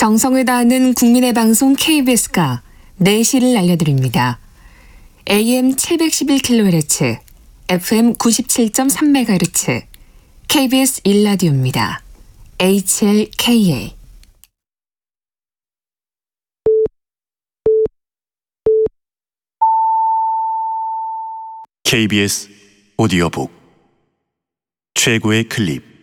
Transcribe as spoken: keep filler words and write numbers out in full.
정성을 다하는 국민의 방송 케이비에스가 네 시를 알려드립니다. 에이엠 칠백십일 킬로헤르츠, 에프엠 구십칠 점 삼 메가헤르츠, 케이비에스 일 라디오입니다. 에이치엘케이에이 케이비에스 오디오북 최고의 클립.